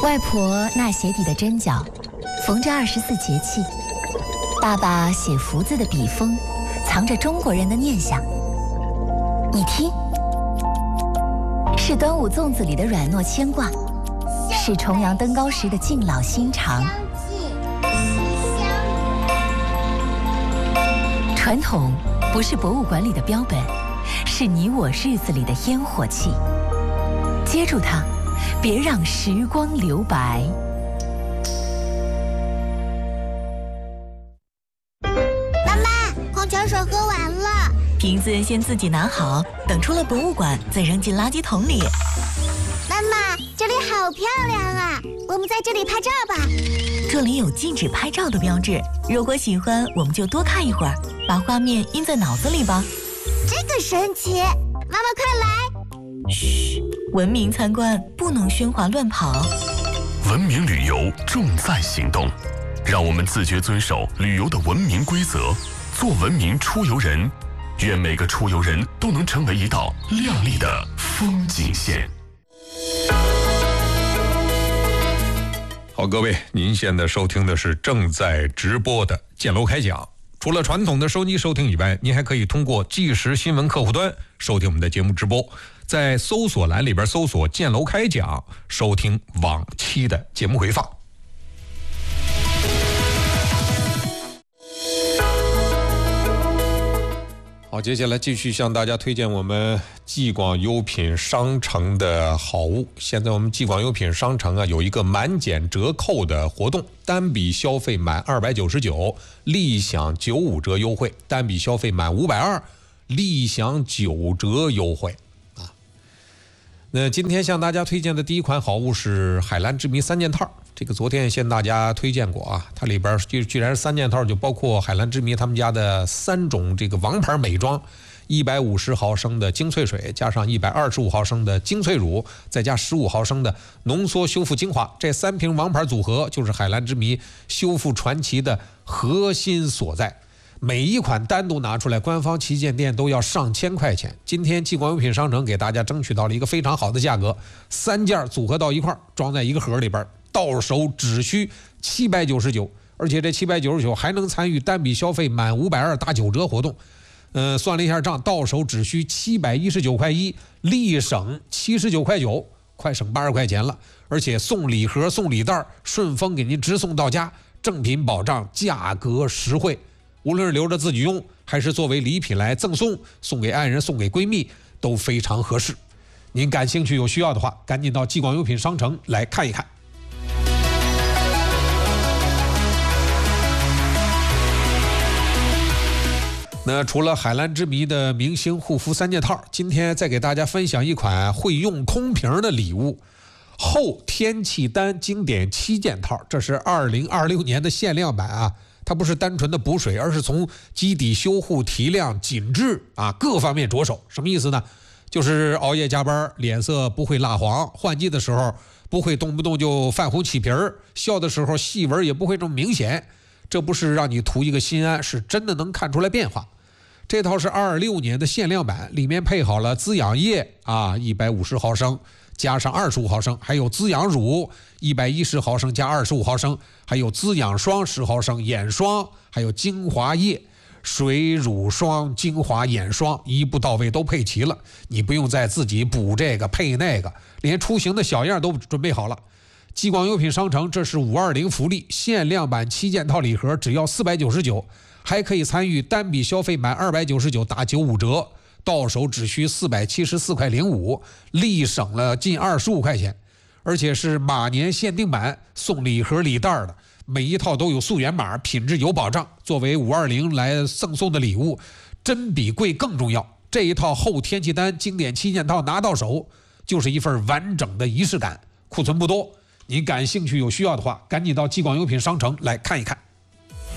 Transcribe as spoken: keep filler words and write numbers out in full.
外婆纳鞋底的针脚，缝着二十四节气；爸爸写福字的笔锋，藏着中国人的念想。你听，是端午粽子里的软糯牵挂，是重阳登高时的敬老心肠。传统不是博物馆里的标本，是你我日子里的烟火气。接住它，别让时光留白。 妈妈，矿泉水喝完了， 瓶子先自己拿好，等出了博物馆再扔进垃圾桶里。 妈妈，这里好漂亮啊，我们在这里拍照吧。 这里有禁止拍照的标志，如果喜欢，我们就多看一会儿，把画面印在脑子里吧。 这个神奇，妈妈快来！ 嘘，文明参观不能喧哗乱跑。 文明旅游重在行动，让我们自觉遵守旅游的文明规则，做文明出游人。愿每个出游人都能成为一道亮丽的风景线。 好，各位，您现在收听的是正在直播的建楼开讲。除了传统的收机收听以外，您还可以通过即时新闻客户端收听我们的节目直播，在搜索栏里边搜索建楼开讲，收听往期的节目回放。好，接下来继续向大家推荐我们继广优品商城的好物。现在我们继广优品商城啊有一个满减折扣的活动，单笔消费满二百九十九，立享九五折优惠；单笔消费满五百二，立享九折优惠啊。那今天向大家推荐的第一款好物是海蓝之谜三件套。这个昨天向大家推荐过啊，它里边居居然是三件套，就包括海蓝之谜他们家的三种这个王牌美妆，一百五十毫升的精粹水，加上一百二十五毫升的精粹乳，再加十五毫升的浓缩修复精华，这三瓶王牌组合就是海蓝之谜修复传奇的核心所在。每一款单独拿出来，官方旗舰店都要上千块钱。今天继广优品商城给大家争取到了一个非常好的价格，三件组合到一块，装在一个盒里边，到手只需七百九十九，而且这七百九十九还能参与单笔消费满五百二打九折活动。呃，算了一下账，到手只需七百一十九块一，立省七十九块九，快省八十块钱了。而且送礼盒、送礼袋，顺丰给您直送到家，正品保障，价格实惠。无论是留着自己用，还是作为礼品来赠送，送给爱人、送给闺蜜，都非常合适。您感兴趣有需要的话，赶紧到继广优品商城来看一看。那除了海蓝之谜的明星护肤三件套，今天再给大家分享一款会用空瓶的礼物——后天气丹经典七件套。这是二零二六年的限量版啊！它不是单纯的补水，而是从基底修护、提亮、紧致啊各方面着手。什么意思呢？就是熬夜加班，脸色不会蜡黄；换季的时候不会动不动就泛红起皮儿；笑的时候细纹也不会这么明显。这不是让你图一个心安，是真的能看出来变化。这套是二六年的限量版，里面配好了滋养液啊，一百五十毫升。加上二十五毫升，还有滋养乳一百一十毫升加二十五毫升，还有滋养霜十毫升，眼霜，还有精华液，水乳霜、精华眼霜一步到位都配齐了，你不用再自己补这个配那个，连出行的小样都准备好了。继广优品商城这是五二零福利，限量版七件套礼盒只要四百九十九，还可以参与单笔消费满二百九十九打九五折。到手只需四百七十四块零五，立省了近二十五块钱，而且是马年限定版，送礼盒礼袋的，每一套都有溯源码，品质有保障。作为五二零来赠送的礼物，真比贵更重要。这一套后天气丹经典七件套拿到手，就是一份完整的仪式感。库存不多，您感兴趣有需要的话，赶紧到继广优品商城来看一看。